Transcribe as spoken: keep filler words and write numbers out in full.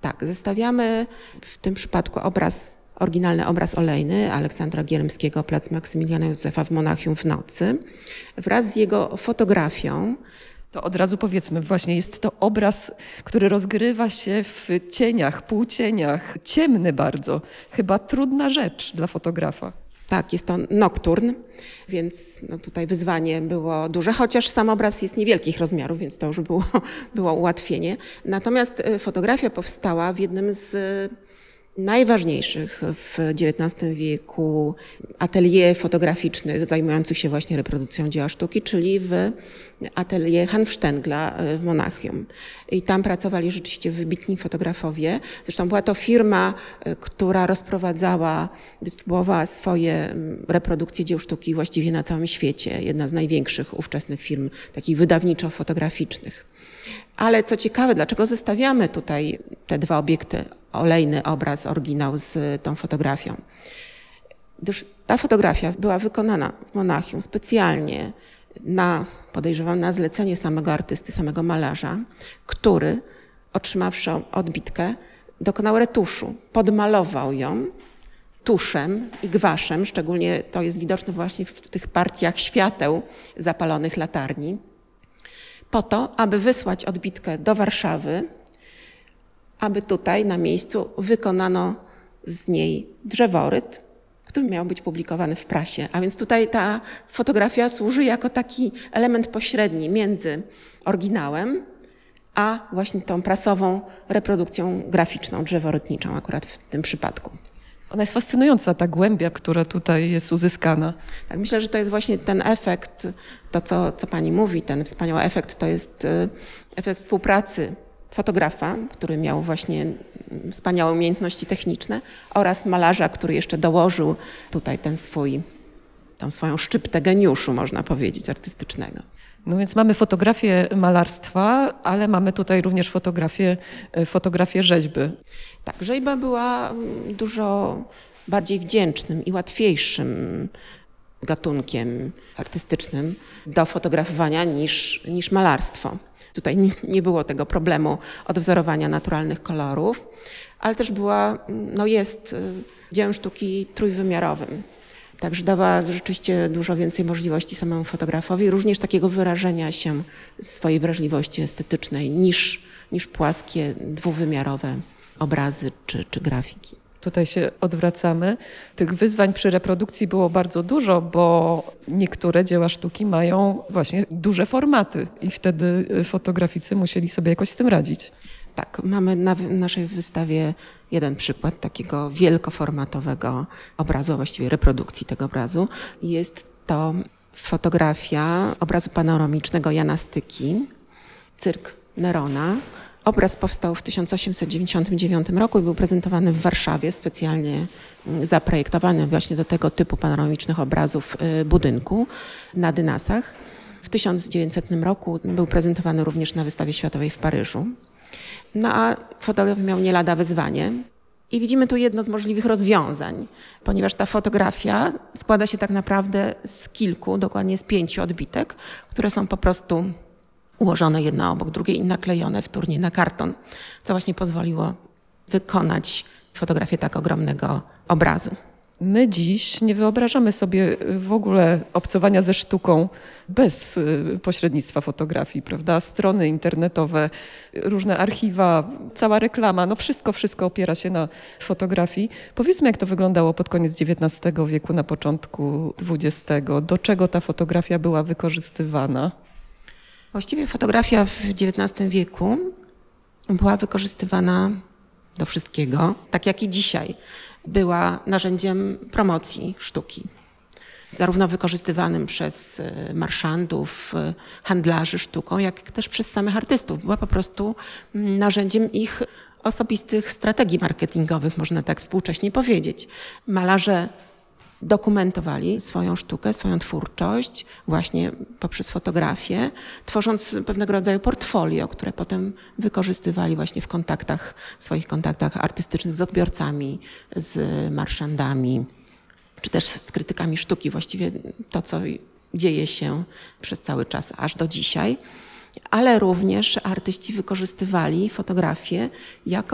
Tak, zestawiamy w tym przypadku obraz, oryginalny obraz olejny Aleksandra Gierymskiego, plac Maksymiliana Józefa w Monachium w nocy, wraz z jego fotografią. To od razu powiedzmy, właśnie jest to obraz, który rozgrywa się w cieniach, półcieniach, ciemny bardzo. Chyba trudna rzecz dla fotografa. Tak, jest to nokturn, więc no tutaj wyzwanie było duże, chociaż sam obraz jest niewielkich rozmiarów, więc to już było, było ułatwienie. Natomiast fotografia powstała w jednym z najważniejszych w dziewiętnastym wieku atelier fotograficznych zajmujących się właśnie reprodukcją dzieła sztuki, czyli w atelier Hanfstengla w Monachium. I tam pracowali rzeczywiście wybitni fotografowie. Zresztą była to firma, która rozprowadzała, dystrybuowała swoje reprodukcje dzieł sztuki właściwie na całym świecie. Jedna z największych ówczesnych firm takich wydawniczo-fotograficznych. Ale co ciekawe, dlaczego zestawiamy tutaj te dwa obiekty, olejny obraz, oryginał z tą fotografią? Gdyż ta fotografia była wykonana w Monachium specjalnie na, podejrzewam, na zlecenie samego artysty, samego malarza, który, otrzymawszy odbitkę, dokonał retuszu, podmalował ją tuszem i gwaszem, szczególnie to jest widoczne właśnie w tych partiach świateł zapalonych latarni, po to, aby wysłać odbitkę do Warszawy, aby tutaj na miejscu wykonano z niej drzeworyt, który miał być publikowany w prasie. A więc tutaj ta fotografia służy jako taki element pośredni między oryginałem, a właśnie tą prasową reprodukcją graficzną, drzeworytniczą akurat w tym przypadku. Ona jest fascynująca, ta głębia, która tutaj jest uzyskana. Tak, myślę, że to jest właśnie ten efekt, to co, co pani mówi, ten wspaniały efekt, to jest efekt współpracy fotografa, który miał właśnie wspaniałe umiejętności techniczne, oraz malarza, który jeszcze dołożył tutaj ten swój, tą swoją szczyptę geniuszu, można powiedzieć, artystycznego. No więc mamy fotografię malarstwa, ale mamy tutaj również fotografię, fotografię rzeźby. Tak, rzeźba była dużo bardziej wdzięcznym i łatwiejszym gatunkiem artystycznym do fotografowania niż, niż malarstwo. Tutaj nie, nie było tego problemu odwzorowania naturalnych kolorów, ale też była, no jest dziełem sztuki trójwymiarowym. Także dawała rzeczywiście dużo więcej możliwości samemu fotografowi, również takiego wyrażenia się swojej wrażliwości estetycznej niż, niż płaskie, dwuwymiarowe obrazy czy, czy grafiki. Tutaj się odwracamy. Tych wyzwań przy reprodukcji było bardzo dużo, bo niektóre dzieła sztuki mają właśnie duże formaty i wtedy fotograficy musieli sobie jakoś z tym radzić. Tak, mamy na naszej wystawie jeden przykład takiego wielkoformatowego obrazu, a właściwie reprodukcji tego obrazu. Jest to fotografia obrazu panoramicznego Jana Styki, Cyrk Nerona. Obraz powstał w tysiąc osiemset dziewięćdziesiątym dziewiątym roku i był prezentowany w Warszawie, specjalnie zaprojektowany właśnie do tego typu panoramicznych obrazów budynku na Dynasach. W tysiąc dziewięćsetnym roku był prezentowany również na wystawie światowej w Paryżu. No a fotograf miał nie lada wyzwanie i widzimy tu jedno z możliwych rozwiązań, ponieważ ta fotografia składa się tak naprawdę z kilku, dokładnie z pięciu odbitek, które są po prostu ułożone jedna obok drugiej i naklejone wtórnie na karton, co właśnie pozwoliło wykonać fotografię tak ogromnego obrazu. My dziś nie wyobrażamy sobie w ogóle obcowania ze sztuką bez pośrednictwa fotografii, prawda? Strony internetowe, różne archiwa, cała reklama, no wszystko, wszystko opiera się na fotografii. Powiedzmy, jak to wyglądało pod koniec dziewiętnastego wieku, na początku dwudziestego. Do czego ta fotografia była wykorzystywana? Właściwie fotografia w dziewiętnastym wieku była wykorzystywana do wszystkiego, tak jak i dzisiaj. Była narzędziem promocji sztuki, zarówno wykorzystywanym przez marszandów, handlarzy sztuką, jak też przez samych artystów. Była po prostu narzędziem ich osobistych strategii marketingowych, można tak współcześnie powiedzieć. Malarze dokumentowali swoją sztukę, swoją twórczość właśnie poprzez fotografię, tworząc pewnego rodzaju portfolio, które potem wykorzystywali właśnie w kontaktach, swoich kontaktach artystycznych z odbiorcami, z marszandami, czy też z krytykami sztuki. Właściwie to, co dzieje się przez cały czas, aż do dzisiaj. Ale również artyści wykorzystywali fotografię jako